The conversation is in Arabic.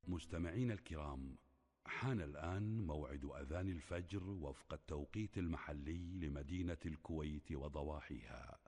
مستمعين الكرام، حان الآن موعد أذان الفجر وفق التوقيت المحلي لمدينة الكويت وضواحيها.